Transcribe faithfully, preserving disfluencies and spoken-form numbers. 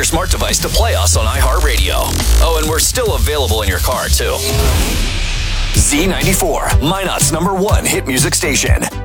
your smart device to play us on iHeartRadio. Oh, and we're still available in your car, too. Z ninety-four, Minot's number one hit music station.